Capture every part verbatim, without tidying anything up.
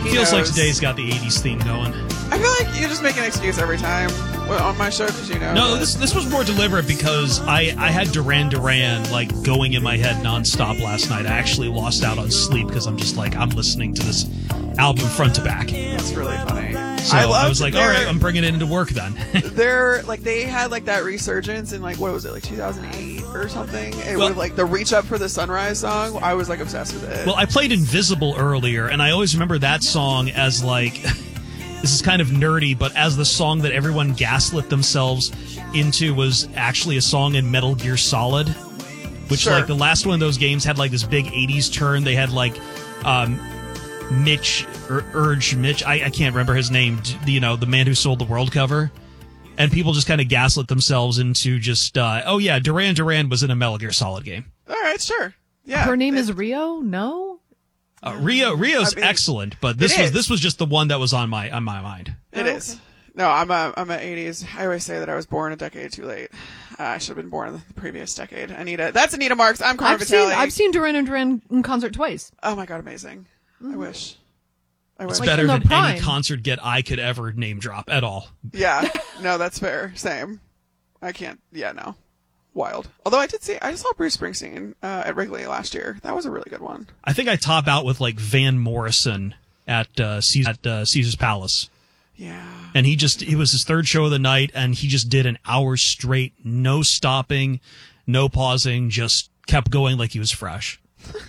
He Feels knows. like today's got the eighties theme going. I feel like you just make an excuse every time on my show because you know. No, this this was more deliberate because I, I had Duran Duran like going in my head nonstop last night. I actually lost out on sleep because I'm just like I'm listening to this album front to back. That's really funny. So I, I was like, all right, their- I'm bringing it into work then. They're like they had like that resurgence in like what was it like two thousand eight or something? It Well- was like the Reach Up for the Sunrise song. I was like obsessed with it. Well, I played Invisible earlier, and I always remember that song as like, this is kind of nerdy, but as the song that everyone gaslit themselves into was actually a song in Metal Gear Solid, which Sure. like the last one of those games had like this big eighties turn. They had like um, Mitch, Ur- Urge Mitch, I, I can't remember his name, d- you know, the man who sold the world cover. And people just kind of gaslit themselves into just, uh, oh yeah, Duran Duran was in a Metal Gear Solid game. All right, sure. Yeah. Her name It- is Rio? No? Uh, Rio Rio's I mean, excellent, but this it was is. this was just the one that was on my on my mind. It Oh, is. okay. No, I'm a I'm a eighties. I always say that I was born a decade too late. Uh, I should have been born in the previous decade. Anita, that's Anita Marks. I'm Carmen I've seen Vitale. I've seen Duran and Duran in concert twice. Oh my god, amazing! I wish. I wish. It's Like better in the than any prime. concert get I could ever name drop at all. Yeah. No, that's fair. Same. I can't. Yeah, no. Wild. Although I did see, I saw Bruce Springsteen uh, at Wrigley last year. That was a really good one. I think I top out with like Van Morrison at uh, Caesar, at uh, Caesar's Palace, Yeah. and he just it was his third show of the night, and he just did an hour straight, no stopping, no pausing, just kept going like he was fresh.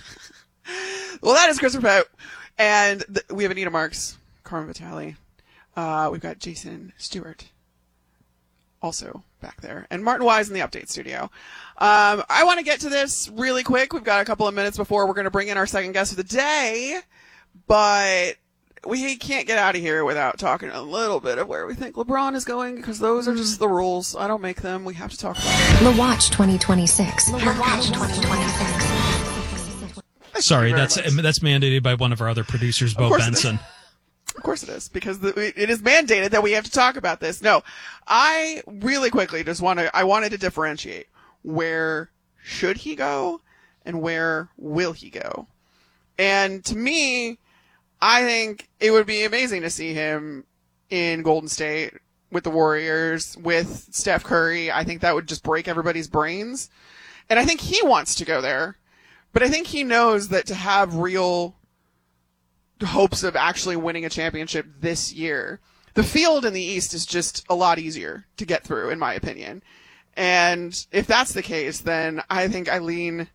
Well, that is Christopher Pett. And th- we have Anita Marks, Carmen Vitale. Uh, we've got Jason Stewart also back there. And Martin Wise in the Update Studio. Um, I want to get to this really quick. We've got a couple of minutes before we're going to bring in our second guest of the day. But we can't get out of here without talking a little bit of where we think LeBron is going, because those are just the rules. I don't make them. We have to talk about it. The Watch twenty twenty-six. The Watch twenty twenty-six. Sorry, very that's much. that's mandated by one of our other producers, Bo course it Benson. Of course it is, because the, it is mandated that we have to talk about this. No, I really quickly just want to, I wanted to differentiate where should he go and where will he go. And to me, I think it would be amazing to see him in Golden State with the Warriors, with Steph Curry. I think that would just break everybody's brains. And I think he wants to go there, but I think he knows that to have real hopes of actually winning a championship this year, the field in the East is just a lot easier to get through, in my opinion. And if that's the case, then I think I lean,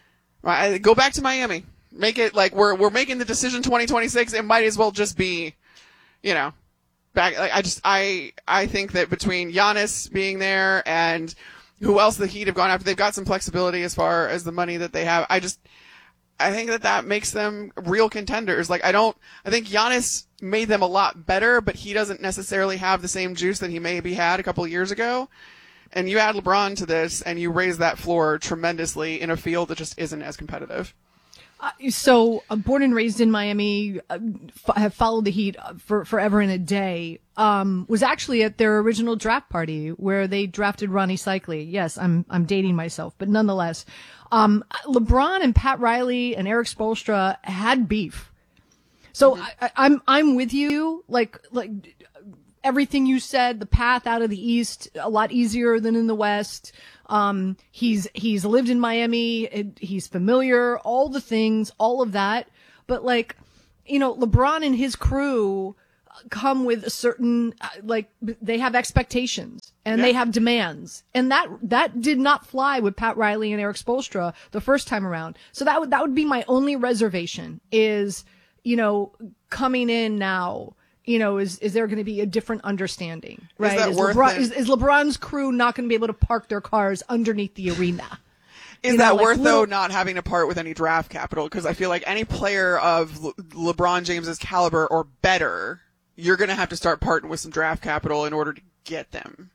I go back to Miami. Make it like we're we're making the decision twenty twenty-six. It might as well just be, you know, back. Like I just I I think that between Giannis being there and who else the Heat have gone after, they've got some flexibility as far as the money that they have. I just I think that that makes them real contenders. Like I don't I think Giannis made them a lot better, but he doesn't necessarily have the same juice that he maybe had a couple of years ago. And you add LeBron to this, and you raise that floor tremendously in a field that just isn't as competitive. Uh, so, uh, born and raised in Miami, uh, f- have followed the Heat for forever and a day. Um, was actually at their original draft party where they drafted Ronnie Cycli. Yes, I'm I'm dating myself, but nonetheless, um, LeBron and Pat Riley and Eric Spoelstra had beef. So I, I, I'm I'm with you. Like like everything you said, the path out of the East a lot easier than in the West. Um, he's, he's lived in Miami. It, he's familiar, all the things, all of that. But like, you know, LeBron and his crew come with a certain, uh, like, they have expectations and Yeah. they have demands. And that, that did not fly with Pat Riley and Eric Spoelstra the first time around. So that would, that would be my only reservation is, you know, coming in now. You know, is is there going to be a different understanding, right? that is, worth LeBron, it? is, is LeBron's crew not going to be able to park their cars underneath the arena? Is You know, that like worth, little- though, not having to part with any draft capital? Because I feel like any player of Le- LeBron James's caliber or better, you're going to have to start parting with some draft capital in order to get them.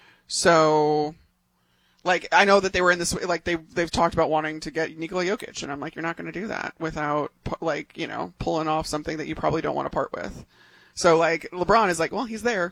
So, like, I know that they were in this, like, they, they've talked about wanting to get Nikola Jokic, and I'm like, you're not going to do that without, pu- like, you know, pulling off something that you probably don't want to part with. So, like, LeBron is like, well, he's there.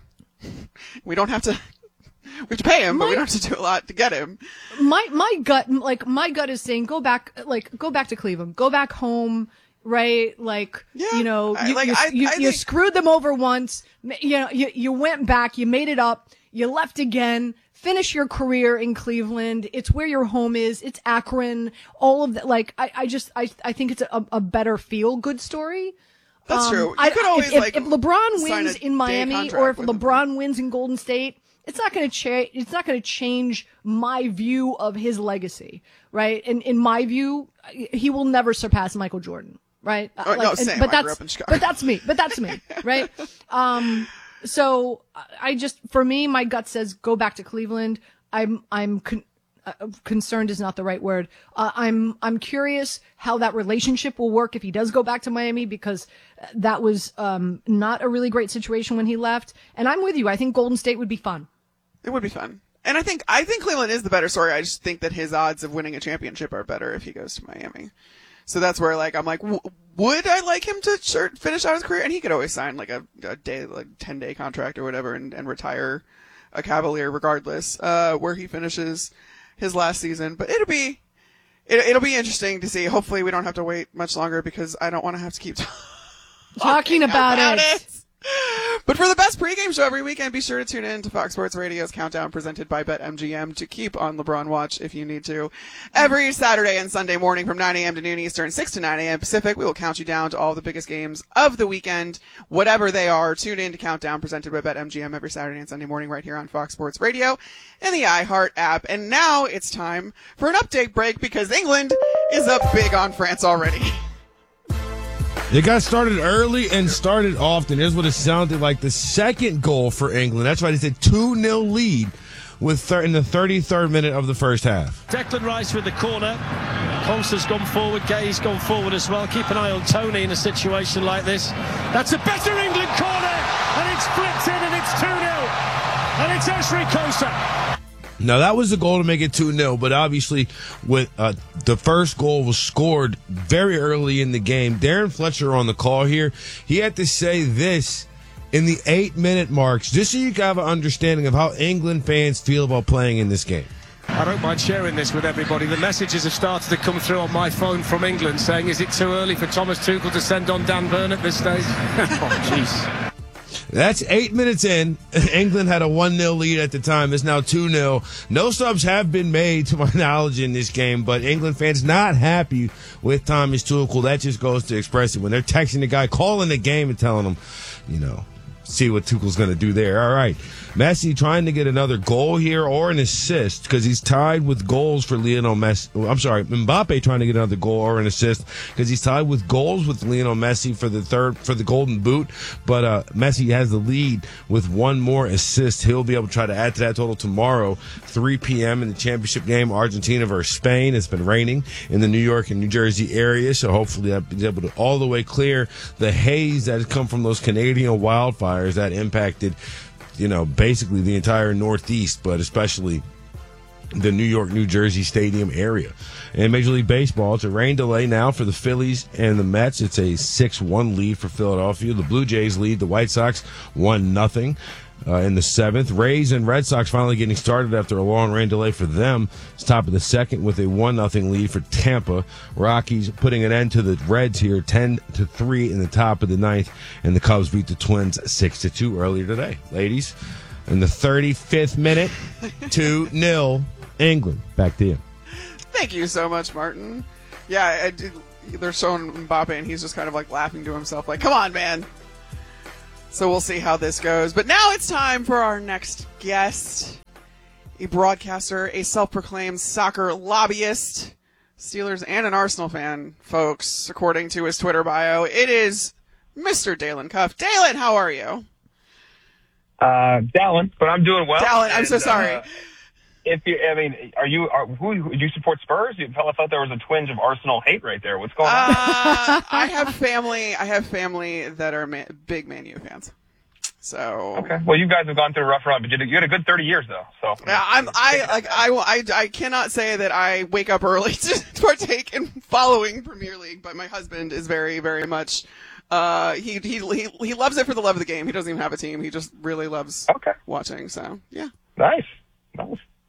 We don't have to, we have to pay him, but we My- don't have to do a lot to get him. My my gut, like my gut is saying, go back, like go back to Cleveland, go back home, right? Like, Yeah, you know, I- you, like, you, I- you, I you think- screwed them over once. You know, you, you went back, you made it up, you left again. Finish your career in Cleveland. It's where your home is. It's Akron. All of that. Like, I, I just, I, I think it's a, a better feel good story. That's Um, true. You I- could always, if, like, if LeBron sign wins a in day Miami contract or if with him. LeBron wins in Golden State, it's not going to change. It's not going to change my view of his legacy, right? And in my view, he will never surpass Michael Jordan, right? Oh, no, same. But I that's grew up in Chicago. but that's me. But that's me, right? Um, so I just, for me, my gut says go back to Cleveland. I'm I'm. Con- Uh, concerned is not the right word. Uh, I'm I'm curious how that relationship will work if he does go back to Miami, because that was um, not a really great situation when he left. And I'm with you. I think Golden State would be fun. It would be fun. And I think I think Cleveland is the better story. I just think that his odds of winning a championship are better if he goes to Miami. So that's where, like, I'm like, w- would I like him to sure, finish out his career? And he could always sign like a, a day, like ten day contract or whatever, and, and retire a Cavalier regardless, uh, where he finishes his last season. But it'll be, it, it'll be interesting to see. Hopefully we don't have to wait much longer, because I don't want to have to keep talking, Talking about, about it. it. But for the best pregame show every weekend, be sure to tune in to Fox Sports Radio's Countdown presented by BetMGM to keep on LeBron watch if you need to. Every Saturday and Sunday morning from nine a.m. to noon Eastern, six to nine a.m. Pacific, we will count you down to all the biggest games of the weekend, whatever they are. Tune in to Countdown presented by BetMGM every Saturday and Sunday morning right here on Fox Sports Radio and the iHeart app. And now it's time for an update break, because England is up big on France already. They got started early and started often. Here's what it sounded like. The second goal for England. That's right. It's a two nil lead with thir- in the thirty-third minute of the first half. Declan Rice with the corner. Conster's gone forward. Gay's gone forward as well. Keep an eye on Tony in a situation like this. That's a better England corner. And it's flipped in, and it's two nil. And it's Ashri Konsa. Now, that was the goal to make it two nil, but obviously with uh, the first goal was scored very early in the game. Darren Fletcher on the call here. He had to say this in the eight-minute marks, just so you can have an understanding of how England fans feel about playing in this game. I don't mind sharing this with everybody. The messages have started to come through on my phone from England saying, is it too early for Thomas Tuchel to send on Dan Burn at this stage? Oh, jeez. That's eight minutes in. England had a one nil lead at the time. It's now two nil. No subs have been made, to my knowledge, in this game, but England fans not happy with Thomas Tuchel. That just goes to express it. When they're texting the guy, calling the game and telling him, you know, see what Tuchel's going to do there. All right. Messi trying to get another goal here or an assist, because he's tied with goals for Lionel Messi. I'm sorry, Mbappe trying to get another goal or an assist, because he's tied with goals with Lionel Messi for the third, for the Golden Boot. But uh, Messi has the lead with one more assist. He'll be able to try to add to that total tomorrow, three p.m. in the championship game, Argentina versus Spain. It's been raining in the New York and New Jersey area, so hopefully that be able to all the way clear the haze that has come from those Canadian wildfires that impacted, you know, basically the entire Northeast, but especially the New York, New Jersey stadium area. In Major League Baseball, it's a rain delay now for the Phillies and the Mets. It's a six one lead for Philadelphia. The Blue Jays lead the White Sox one nothing. Uh, in the seventh, Rays and Red Sox finally getting started after a long rain delay for them. It's top of the second with a one nothing lead for Tampa. Rockies putting an end to the Reds here, ten to three in the top of the ninth, and the Cubs beat the Twins six to two earlier today. Ladies, in the thirty-fifth minute, two nil England. Back to you. Thank you so much, Martin. Yeah, I did, they're showing Mbappe, and he's just kind of like laughing to himself, like, come on, man. So we'll see how this goes. But now it's time for our next guest, a broadcaster, a self-proclaimed soccer lobbyist, Steelers and an Arsenal fan, folks, according to his Twitter bio. It is Mister Dalen Cuff. Dalen, how are you? Uh, Dalen, but I'm doing well. Dalen, I'm and, so sorry. Uh, if you, I mean, are you? Are, who do you support? Spurs? You felt, I felt there was a twinge of Arsenal hate right there. What's going on? Uh, I have family. I have family that are man, big Man U fans. So okay. Well, you guys have gone through a rough run, but you had, you had a good thirty years though. So yeah, I'm. I like. I, I. I cannot say that I wake up early to partake in following Premier League, but my husband is very, very much. Uh, he he he he loves it for the love of the game. He doesn't even have a team. He just really loves okay. watching. So yeah. Nice. Nice.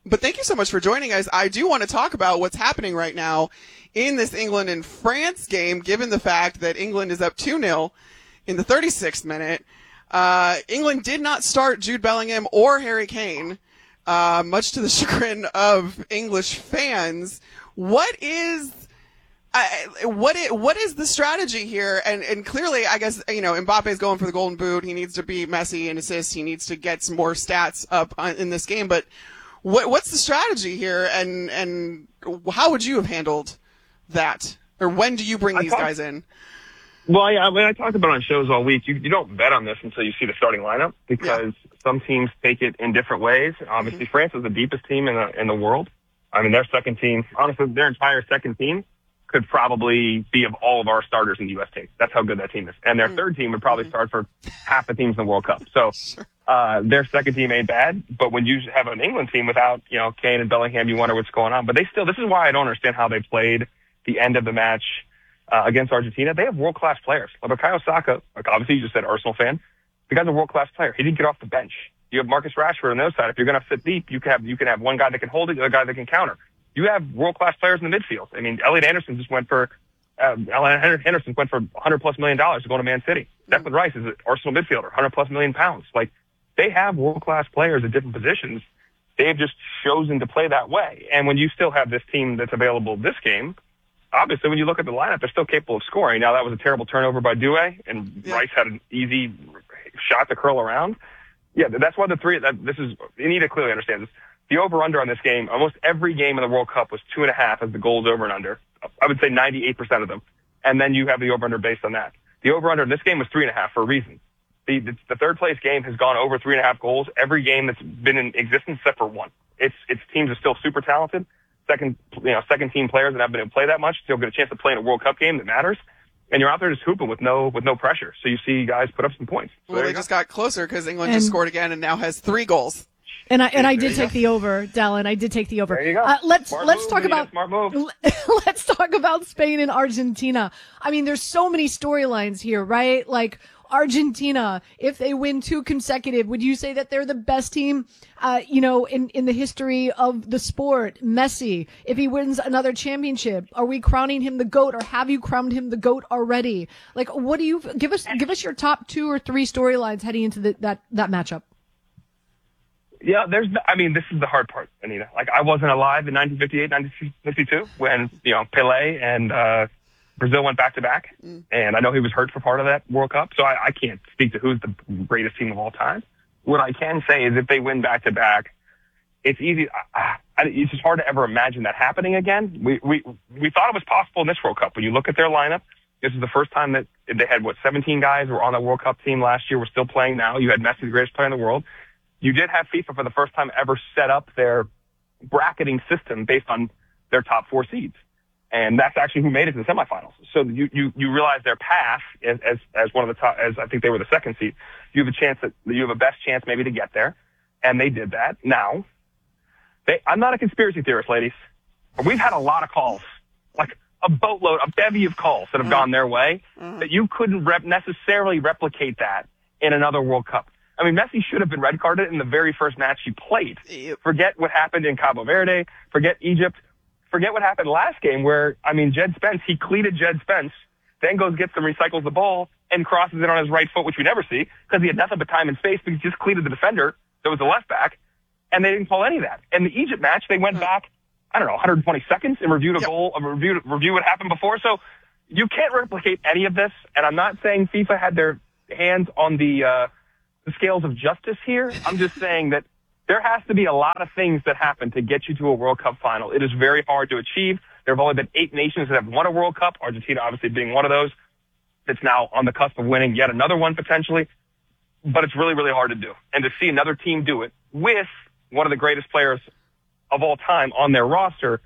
But thank you so much for joining us. I do want to talk about what's happening right now in this England and France game, given the fact that England is up two nil in the thirty-sixth minute. Uh, England did not start Jude Bellingham or Harry Kane, uh, much to the chagrin of English fans. What is, uh, what is, what is the strategy here? And, and clearly, I guess, you know, Mbappe's going for the golden boot. He needs to beat Messi in assists. He needs to get some more stats up in this game. But what, what's the strategy here? And, and how would you have handled that? Or when do you bring I these thought- guys in? Well, yeah, I mean, I talked about it on shows all week. You, you don't bet on this until you see the starting lineup because yeah. some teams take it in different ways. Obviously, mm-hmm. France is the deepest team in the in the world. I mean, their second team, honestly, their entire second team could probably be of all of our starters in the U S team. That's how good that team is. And their mm-hmm. third team would probably mm-hmm. start for half the teams in the World Cup. So uh, their second team ain't bad. But when you have an England team without, you know, Kane and Bellingham, you wonder what's going on. But they still, this is why I don't understand how they played the end of the match Uh, against Argentina. They have world-class players. Like Bukayo Saka, like obviously you just said Arsenal fan. The guy's a world-class player. He didn't get off the bench. You have Marcus Rashford on the other side. If you're going to sit deep, you can have you can have one guy that can hold it, the other guy that can counter. You have world-class players in the midfield. I mean, Elliot Anderson just went for uh, Elliot Anderson went for one hundred plus million dollars to go to Man City. Declan Rice is an Arsenal midfielder, one hundred plus million pounds. Like they have world-class players at different positions. They've just chosen to play that way. And when you still have this team that's available this game, obviously, when you look at the lineup, they're still capable of scoring. Now, that was a terrible turnover by Doué, and yeah. Rice had an easy shot to curl around. Yeah, that's why the three, that this is, Anita clearly understands this. The over-under on this game, almost every game in the World Cup was two and a half as the goals over and under. I would say ninety-eight percent of them. And then you have the over-under based on that. The over-under in this game was three and a half for a reason. The, the, the third place game has gone over three and a half goals every game that's been in existence except for one. Its, its teams are still super talented. Second, you know, second team players that haven't been able to play that much still get a chance to play in a World Cup game that matters, and you're out there just hooping with no with no pressure. So you see guys put up some points. So well, they just got closer because England and, just scored again and now has three goals. And I and I did take go. the over, Dallin. I did take the over. There you go. Uh, let's smart let's move, talk about smart move. let's talk about Spain and Argentina. I mean, there's so many storylines here, right? Like. Argentina, if they win two consecutive, would you say that they're the best team, uh, you know, in, in the history of the sport? Messi, if he wins another championship, are we crowning him the GOAT, or have you crowned him the GOAT already? Like, what do you, give us, give us your top two or three storylines heading into the, that, that matchup. Yeah, there's, I mean, this is the hard part, Anita. Like, I wasn't alive in nineteen fifty-eight, nineteen fifty-two when, you know, Pelé and, uh, Brazil went back-to-back, mm. and I know he was hurt for part of that World Cup, so I, I can't speak to who's the greatest team of all time. What I can say is if they win back-to-back, it's easy. I, I, it's just hard to ever imagine that happening again. We, we we thought it was possible in this World Cup. When you look at their lineup, this is the first time that they had, what, seventeen guys who were on the World Cup team last year. We're still playing now. You had Messi, the greatest player in the world. You did have FIFA for the first time ever set up their bracketing system based on their top four seeds. And that's actually who made it to the semifinals. So you, you, you realize their path as, as, as one of the top, as I think they were the second seed. You have a chance that you have a best chance maybe to get there. And they did that. Now, they, I'm not a conspiracy theorist, ladies. We've had a lot of calls, like a boatload, a bevy of calls that have mm-hmm. gone their way mm-hmm. that you couldn't rep- necessarily replicate that in another World Cup. I mean, Messi should have been red carded in the very first match he played. Yep. Forget what happened in Cabo Verde. Forget Egypt. Forget what happened last game where, I mean, Jed Spence, he cleated Jed Spence, then goes, gets them, recycles the ball, and crosses it on his right foot, which we never see, because he had nothing but time and space because he just cleated the defender that was the left back, and they didn't call any of that. In the Egypt match, they went back, I don't know, one hundred twenty seconds and reviewed a yep. goal, reviewed, reviewed what happened before. So you can't replicate any of this, and I'm not saying FIFA had their hands on the, uh, the scales of justice here. I'm just saying that there has to be a lot of things that happen to get you to a World Cup final. It is very hard to achieve. There have only been eight nations that have won a World Cup, Argentina obviously being one of those. It's now on the cusp of winning yet another one potentially. But it's really, really hard to do. And to see another team do it with one of the greatest players of all time on their roster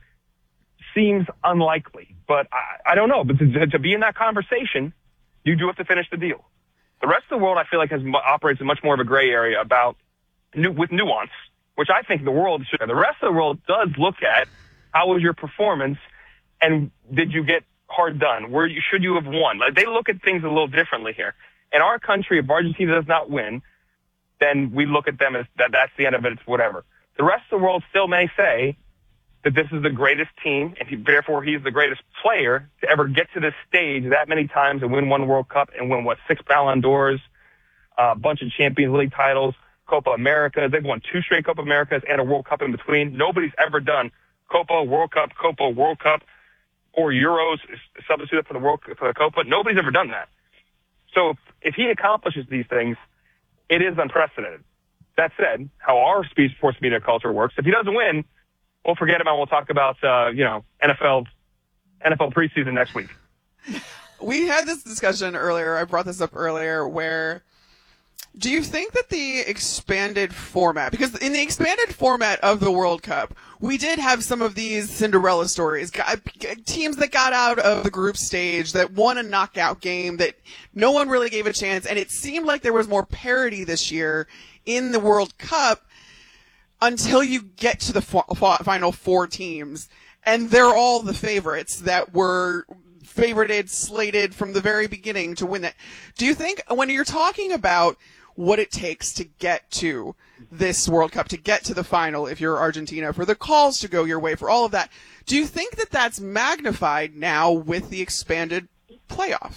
seems unlikely. But I, I don't know. But to, to be in that conversation, you do have to finish the deal. The rest of the world, I feel like, has operates in much more of a gray area about with nuance, which I think the world should. The rest of the world does look at how was your performance and did you get hard done? Were you, should you have won? Like, they look at things a little differently here. In our country, if Argentina does not win, then we look at them as that that's the end of it. It's whatever. the rest of the world still may say that this is the greatest team, and he, therefore he's the greatest player to ever get to this stage that many times and win one World Cup and win, what, six Ballon d'Ors, a bunch of Champions League titles, Copa America. They've won two straight Copa Americas and a World Cup in between. Nobody's ever done Copa, World Cup, Copa, World Cup, or Euros, substitute for the World for the Copa. Nobody's ever done that. So if he accomplishes these things, it is unprecedented. That said, how our sports media culture works, if he doesn't win, we'll forget about it. We'll talk about, uh, you know, N F L, N F L preseason next week. We had this discussion earlier. I brought this up earlier where do you think that the expanded format, because in the expanded format of the World Cup, we did have some of these Cinderella stories, teams that got out of the group stage, that won a knockout game, that no one really gave a chance, and it seemed like there was more parity this year in the World Cup until you get to the fo- final four teams, and they're all the favorites that were favorited, slated from the very beginning to win that. Do you think when you're talking about what it takes to get to this World Cup, to get to the final if you're Argentina, for the calls to go your way, for all of that, do you think that that's magnified now with the expanded playoff?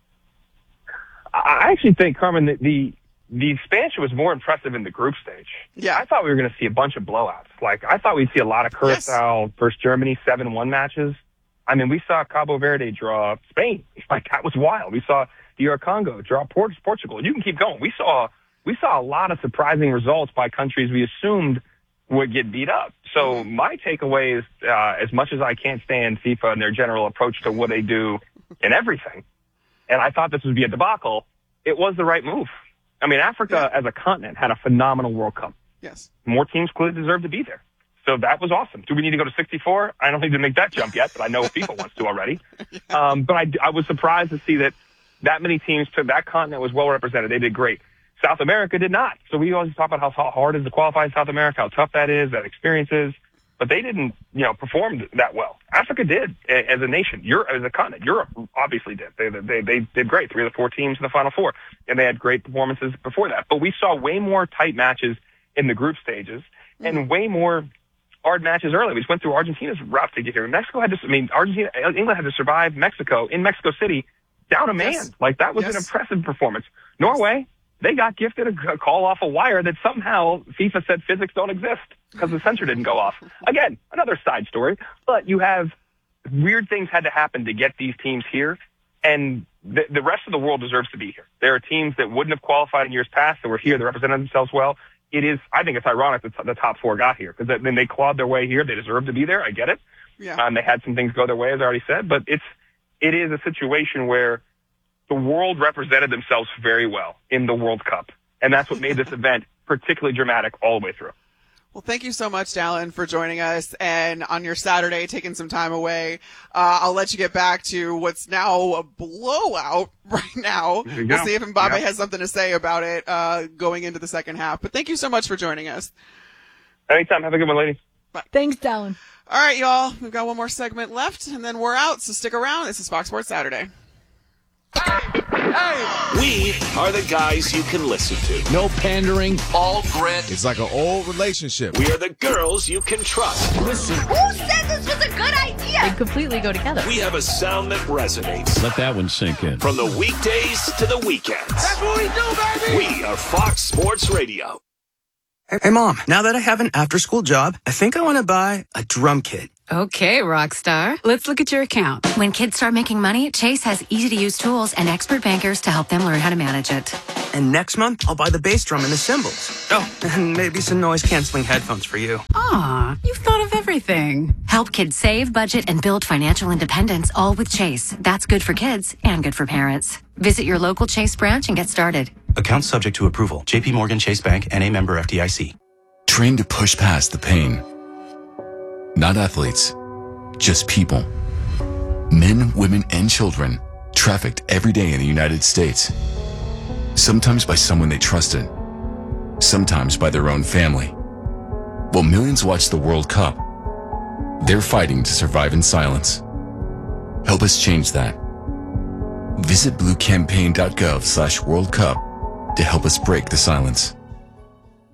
I actually think, Carmen, that the the expansion was more impressive in the group stage. Yeah. I thought we were going to see a bunch of blowouts. Like, I thought we'd see a lot of Curacao yes. versus Germany seven one matches. I mean, we saw Cabo Verde draw Spain. Like, that was wild. We saw D R Congo draw Port- Portugal. You can keep going. We saw we saw a lot of surprising results by countries we assumed would get beat up. So my takeaway is, uh, as much as I can't stand FIFA and their general approach to what they do in everything, and I thought this would be a debacle, it was the right move. I mean, Africa yeah. as a continent had a phenomenal World Cup. Yes. More teams clearly deserve to be there. So that was awesome. Do we need to go to sixty-four? I don't need to make that jump yet, but I know FIFA wants to already. yeah. um, but I, I was surprised to see that that many teams to that continent was well represented. They did great. South America did not. So we always talk about how hard it is to qualify in South America, how tough that is, that experience is. But they didn't, you know, perform that well. Africa did as a nation. Europe, as a continent. Europe obviously did. They, they, they did great. Three of the four teams in the Final Four. And they had great performances before that. But we saw way more tight matches in the group stages and mm-hmm. way more hard matches early. We just went through Argentina's rough to get here. Mexico had to, I mean, Argentina, England had to survive Mexico in Mexico City down a man. Yes. Like, that was yes. an impressive performance. Norway, they got gifted a call off a wire that somehow FIFA said physics don't exist because the sensor didn't go off. Again, another side story, but you have weird things had to happen to get these teams here, and the, the rest of the world deserves to be here. There are teams that wouldn't have qualified in years past that were here that represented themselves well. It is, I think it's ironic that the top four got here because then they clawed their way here. They deserve to be there. I get it. Yeah. Um, they had some things go their way, as I already said, but it's, it is a situation where the world represented themselves very well in the World Cup. And that's what made this event particularly dramatic all the way through. Well, thank you so much, Dallin, for joining us. And on your Saturday, taking some time away, uh, I'll let you get back to what's now a blowout right now. We'll go. see if Mbappe yeah. has something to say about it uh, going into the second half. But thank you so much for joining us. Anytime. Have a good one, ladies. Bye. Thanks, Dallin. All right, y'all. We've got one more segment left, and then we're out. So stick around. This is Fox Sports Saturday. We are the guys you can listen to. No pandering. All grit. It's like an old relationship. We are the girls you can trust. Listen. Who said this was a good idea? They completely go together. We have a sound that resonates. Let that one sink in. From the weekdays to the weekends. That's what we do, baby! We are Fox Sports Radio. Hey, hey, Mom, now that I have an after-school job, I think I want to buy a drum kit. Okay, Rockstar. Let's look at your account. When kids start making money, Chase has easy-to-use tools and expert bankers to help them learn how to manage it. And next month, I'll buy the bass drum and the cymbals. Oh, and maybe some noise-canceling headphones for you. Aw, you've thought of everything. Help kids save, budget, and build financial independence, all with Chase. That's good for kids and good for parents. Visit your local Chase branch and get started. Account subject to approval. J P Morgan Chase Bank, N A member F D I C. Train to push past the pain. Not athletes, just people. Men, women, and children trafficked every day in the United States. Sometimes by someone they trusted, sometimes by their own family. While millions watch the World Cup, they're fighting to survive in silence. Help us change that. Visit bluecampaign.gov slash World Cup to help us break the silence.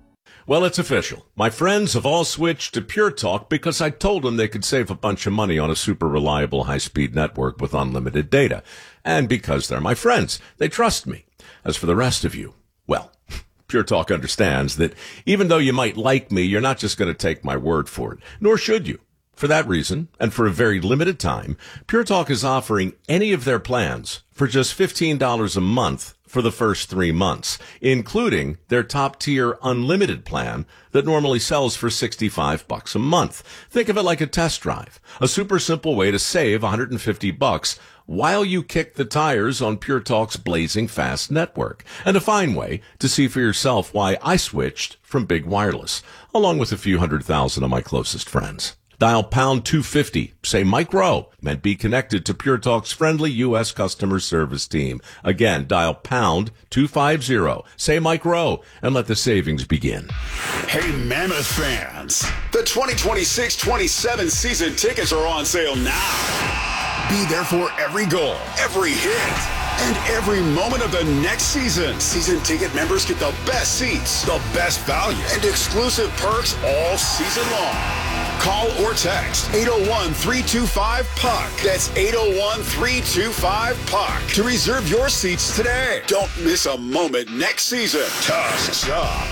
Well, it's official. My friends have all switched to Pure Talk because I told them they could save a bunch of money on a super reliable high-speed network with unlimited data. And because they're my friends, they trust me. As for the rest of you, well, Pure Talk understands that even though you might like me, you're not just going to take my word for it, nor should you. For that reason, and for a very limited time, Pure Talk is offering any of their plans for just fifteen dollars a month for the first three months, including their top-tier unlimited plan that normally sells for sixty-five bucks a month. Think of it like a test drive, a super simple way to save one hundred fifty bucks while you kick the tires on Pure Talk's blazing fast network, and a fine way to see for yourself why I switched from Big Wireless, along with a few hundred thousand of my closest friends. Dial pound two fifty, say Mike Rowe, and be connected to Pure Talk's friendly U S customer service team. Again, dial pound two fifty, say Mike Rowe, and let the savings begin. Hey, Mammoth fans, the twenty twenty-six twenty-seven season tickets are on sale now. Be there for every goal, every hit, and every moment of the next season. Season ticket members get the best seats, the best value, and exclusive perks all season long. Call or text eight oh one, three two five, P U C K. That's eight oh one, three two five, P U C K to reserve your seats today. Don't miss a moment next season. Tusks up.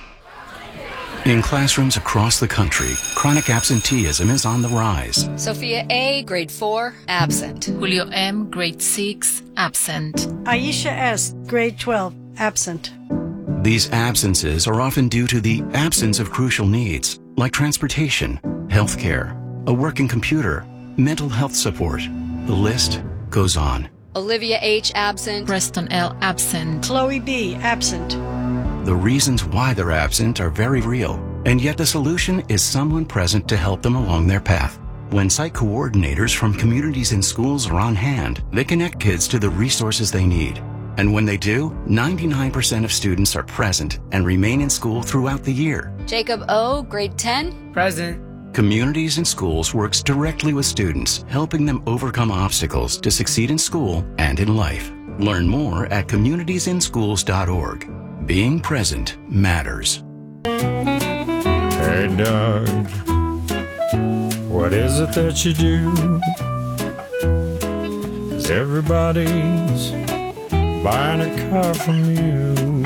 In classrooms across the country, chronic absenteeism is on the rise. Sophia A., grade four, absent. Julio M., grade six, absent. Aisha S., grade twelve, absent. These absences are often due to the absence of crucial needs, like transportation, health care, a working computer, mental health support. The list goes on. Olivia H., absent. Preston L., absent. Chloe B., absent. The reasons why they're absent are very real, and yet the solution is someone present to help them along their path. When site coordinators from communities and schools are on hand, they connect kids to the resources they need. And when they do, ninety-nine percent of students are present and remain in school throughout the year. Jacob O., grade ten. Present. Communities and Schools works directly with students, helping them overcome obstacles to succeed in school and in life. Learn more at communities in schools dot org. Being present matters. Hey, Doug, what is it that you do? 'Cause everybody's buying a car from you.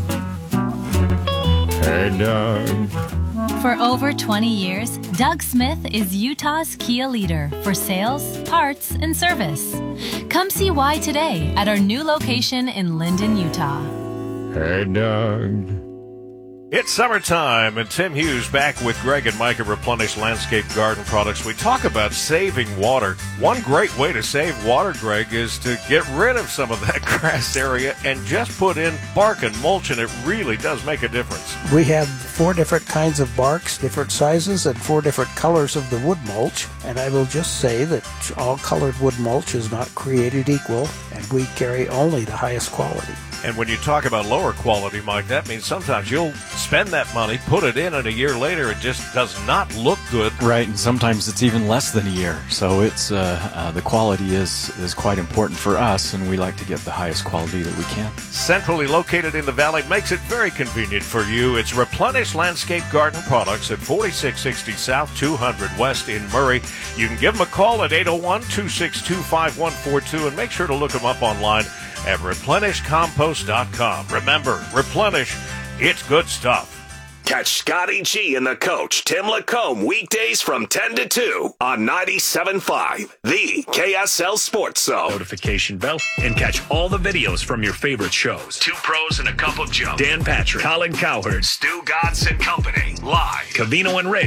Hey, Doug. For over twenty years, Doug Smith is Utah's Kia leader for sales, parts, and service. Come see why today at our new location in Linden, Utah. Hey, Doug. It's summertime, and Tim Hughes back with Greg and Mike at Replenish Landscape Garden Products. We talk about saving water. One great way to save water, Greg, is to get rid of some of that grass area and just put in bark and mulch, and it really does make a difference. We have four different kinds of barks, different sizes, and four different colors of the wood mulch. And I will just say that all colored wood mulch is not created equal, and we carry only the highest quality. And when you talk about lower quality, Mike, that means sometimes you'll spend that money, put it in, and a year later it just does not look good. Right, and sometimes it's even less than a year. So it's uh, uh, the quality is, is quite important for us, and we like to get the highest quality that we can. Centrally located in the valley makes it very convenient for you. It's Replenish Landscape Garden Products at forty-six sixty South, two hundred West in Murray. You can give them a call at eight oh one, two six two, five one four two, and make sure to look them up online at replenish compost dot com. Remember, Replenish, it's good stuff. Catch Scotty G and the coach, Tim Lacombe, weekdays from ten to two on ninety-seven point five, the K S L Sports Zone. Notification bell and catch all the videos from your favorite shows. Two Pros and a Cup of Joe. Dan Patrick, Colin Cowherd, Stu Godson Company, live. Cavino and Ray.